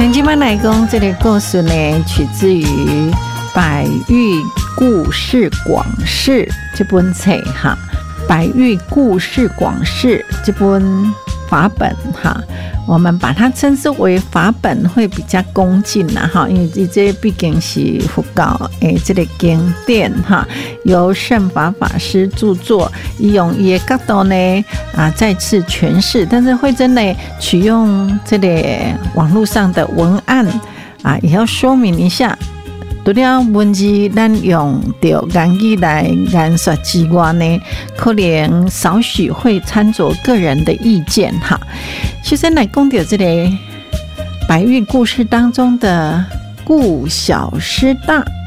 咱今晚来讲这个故事呢，取自于《百喻故事广释》这本册哈，《百喻故事广释》这本法本哈，我们把它称之为法本会比较恭敬啦哈，因为这毕竟是佛教这个经典哈，由圣法法师著作，用伊的角度呢再次诠释，但是慧珍呢取用这个网络上的文案也要说明一下。除了文字咱用到言语来言说之外呢，可能少许会掺着个人的意见哈。首先来讲到这个百喻故事当中的顾小失大